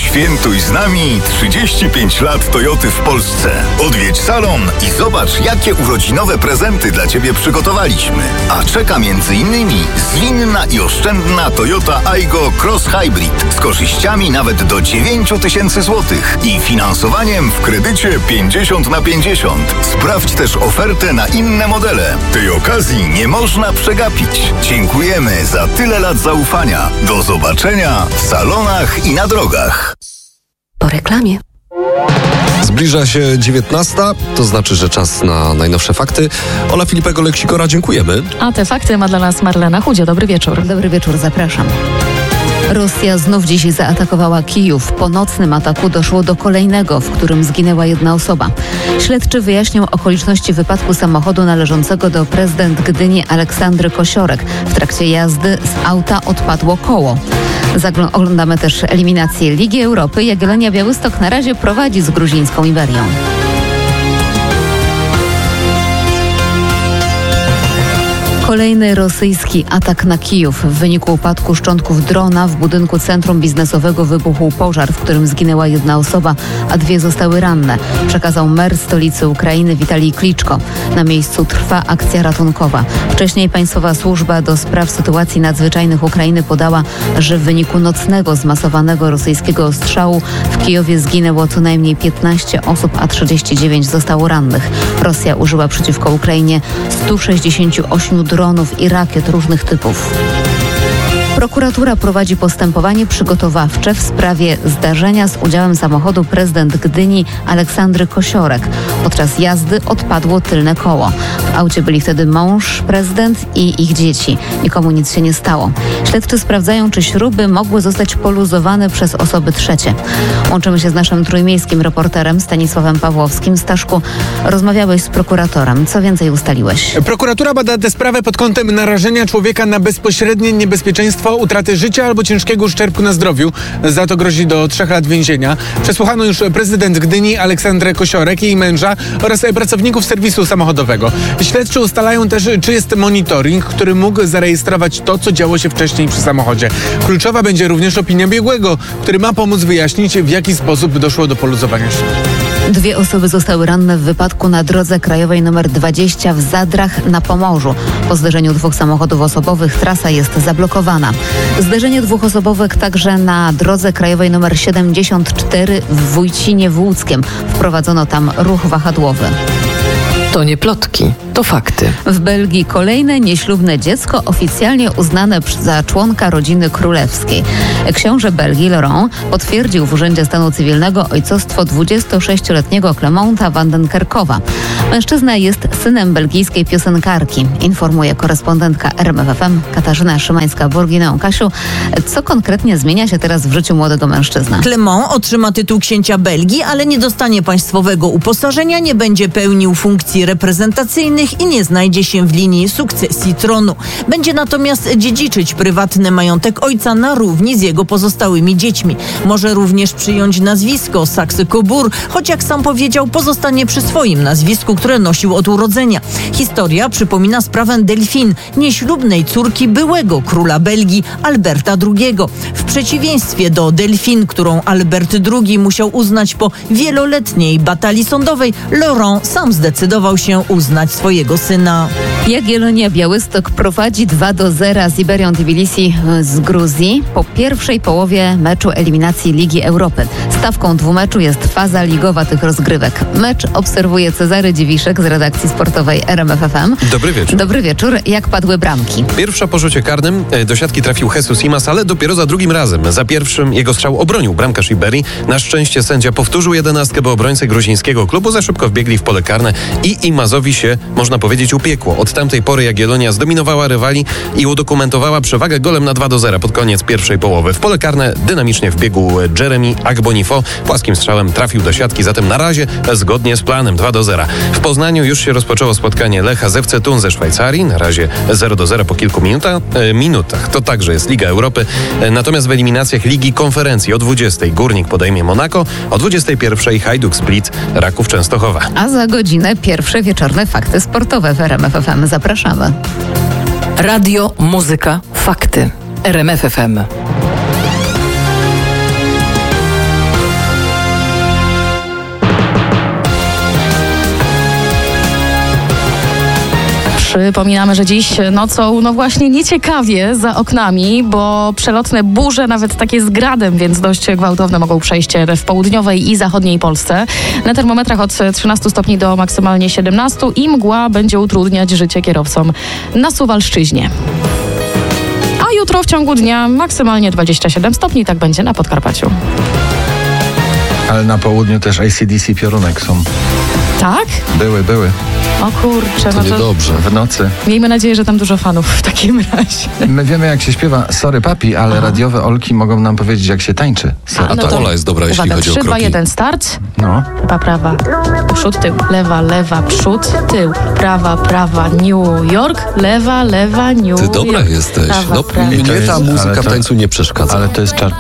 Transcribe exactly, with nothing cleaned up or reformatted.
Świętuj z nami trzydzieści pięć lat Toyoty w Polsce. Odwiedź salon i zobacz, jakie urodzinowe prezenty dla Ciebie przygotowaliśmy. A czeka między innymi zwinna i oszczędna Toyota Aygo Cross Hybrid z korzyściami nawet do dziewięć tysięcy złotych i finansowaniem w kredycie pięćdziesiąt na pięćdziesiąt. Sprawdź też ofertę na inne modele. Tej okazji nie można przegapić. Dziękujemy za tyle lat zaufania. Do zobaczenia w salonach i na drogach. Po reklamie. Zbliża się dziewiętnasta, to znaczy, że czas na najnowsze fakty. Ola Filipego-Leksikora, dziękujemy. A te fakty ma dla nas Marlena Chudzie. Dobry wieczór. Dobry wieczór, zapraszam. Rosja znów dziś zaatakowała Kijów. Po nocnym ataku doszło do kolejnego, w którym zginęła jedna osoba. Śledczy wyjaśnią okoliczności wypadku samochodu należącego do prezydent Gdyni Aleksandry Kosiorek. W trakcie jazdy z auta odpadło koło. Zagl- oglądamy też eliminację Ligi Europy. Jagiellonia Białystok na razie prowadzi z gruzińską Iberią. Kolejny rosyjski atak na Kijów. W wyniku upadku szczątków drona w budynku centrum biznesowego wybuchł pożar, w którym zginęła jedna osoba, a dwie zostały ranne. Przekazał mer stolicy Ukrainy Witalij Kliczko. Na miejscu trwa akcja ratunkowa. Wcześniej Państwowa Służba do Spraw Sytuacji Nadzwyczajnych Ukrainy podała, że w wyniku nocnego zmasowanego rosyjskiego ostrzału w Kijowie zginęło co najmniej piętnaście osób, a trzydzieści dziewięć zostało rannych. Rosja użyła przeciwko Ukrainie stu sześćdziesięciu ośmiu dronów i rakiet różnych typów. Prokuratura prowadzi postępowanie przygotowawcze w sprawie zdarzenia z udziałem samochodu prezydent Gdyni Aleksandry Kosiorek. Podczas jazdy odpadło tylne koło. W aucie byli wtedy mąż, prezydent i ich dzieci. Nikomu nic się nie stało. Śledczy sprawdzają, czy śruby mogły zostać poluzowane przez osoby trzecie. Łączymy się z naszym trójmiejskim reporterem Stanisławem Pawłowskim. Staszku, rozmawiałeś z prokuratorem. Co więcej ustaliłeś? Prokuratura bada tę sprawę pod kątem narażenia człowieka na bezpośrednie niebezpieczeństwo utraty życia albo ciężkiego uszczerbku na zdrowiu. Za to grozi do trzech lat więzienia. Przesłuchano już prezydent Gdyni Aleksandrę Kosiorek, jej męża oraz pracowników serwisu samochodowego. Śledczy ustalają też, czy jest monitoring, który mógł zarejestrować to, co działo się wcześniej przy samochodzie. Kluczowa będzie również opinia biegłego, który ma pomóc wyjaśnić, w jaki sposób doszło do poluzowania się. Dwie osoby zostały ranne w wypadku na drodze krajowej nr dwadzieścia w Zadrach na Pomorzu. Po zderzeniu dwóch samochodów osobowych trasa jest zablokowana. Zderzenie dwóch osobowych także na drodze krajowej nr siedemdziesiąt cztery w Wójcinie Włódzkiem. Wprowadzono tam ruch wahadłowy. To nie plotki, to fakty. W Belgii kolejne nieślubne dziecko oficjalnie uznane za członka rodziny królewskiej. Książę Belgii Laurent potwierdził w Urzędzie Stanu Cywilnego ojcostwo dwudziestosześcioletniego Clemonta Vandenkerkowa. Mężczyzna jest synem belgijskiej piosenkarki, informuje korespondentka R M F F M Katarzyna Szymańska-Borgineon. Kasiu, co konkretnie zmienia się teraz w życiu młodego mężczyzny? Clement otrzyma tytuł księcia Belgii, ale nie dostanie państwowego uposażenia, nie będzie pełnił funkcji reprezentacyjnych i nie znajdzie się w linii sukcesji tronu. Będzie natomiast dziedziczyć prywatny majątek ojca na równi z jego pozostałymi dziećmi. Może również przyjąć nazwisko Saxe-Cobourg, choć jak sam powiedział, pozostanie przy swoim nazwisku, które nosił od urodzenia. Historia przypomina sprawę Delphine, nieślubnej córki byłego króla Belgii Alberta drugiego. W przeciwieństwie do Delphine, którą Albert drugi musiał uznać po wieloletniej batalii sądowej, Laurent sam zdecydował się uznać swojego syna. Jagiellonia Białystok prowadzi dwa do zera z Iberią Tbilisi z Gruzji po pierwszej połowie meczu eliminacji Ligi Europy. Stawką dwumeczu jest faza ligowa tych rozgrywek. Mecz obserwuje Cezary Dziwiszek z redakcji sportowej R M F F M. Dobry wieczór. Dobry wieczór. Jak padły bramki? Pierwsza po rzucie karnym do siatki trafił Jesus Simas, ale dopiero za drugim razem. Za pierwszym jego strzał obronił bramkarz Iberii. Na szczęście sędzia powtórzył jedenastkę, bo obrońcy gruzińskiego klubu za szybko wbiegli w pole karne i Imazowi się, można powiedzieć, upiekło. Od tamtej pory Jagiellonia zdominowała rywali i udokumentowała przewagę golem na dwa do zera pod koniec pierwszej połowy. W pole karne dynamicznie wbiegł Jeremy Agbonifo. Płaskim strzałem trafił do siatki, zatem na razie zgodnie z planem dwa do zera. W Poznaniu już się rozpoczęło spotkanie Lecha z F C Thun ze Szwajcarii. Na razie zero do zera po kilku minuta, e, minutach. To także jest Liga Europy. E, natomiast w eliminacjach Ligi Konferencji o dwudziestej Górnik podejmie Monako, o dwudziestej pierwszej Hajduk Split Raków Częstochowa. A za godzinę pierwsze wieczorne fakty sportowe w R M F F M. Zapraszamy. Radio, muzyka, fakty. R M F F M. Przypominamy, że dziś nocą, no właśnie nieciekawie za oknami, bo przelotne burze, nawet takie z gradem, więc dość gwałtowne mogą przejść w południowej i zachodniej Polsce. Na termometrach od trzynastu stopni do maksymalnie siedemnastu i mgła będzie utrudniać życie kierowcom na Suwalszczyźnie. A jutro w ciągu dnia maksymalnie dwadzieścia siedem stopni, tak będzie na Podkarpaciu. Ale na południu też A C D C Piorunek są. Tak? Były, były. O kurczę, To no to niedobrze. W nocy. miejmy nadzieję, że tam dużo fanów w takim razie. My wiemy, jak się śpiewa Sorry Papi, ale Aha. radiowe Olki mogą nam powiedzieć, jak się tańczy. Sorry. A, no ta to Ola jest dobra, jeśli uwaga, chodzi o trzy, dwa, kroki. jeden, start. No. Prawa, prawa, przód, tył, lewa, lewa, przód, tył, prawa, prawa, New York, lewa, lewa, New Ty York. dobra jesteś. Prawa, No, prawa. mnie to ta jest- muzyka ale w to- tańcu nie przeszkadza. Ale to jest czar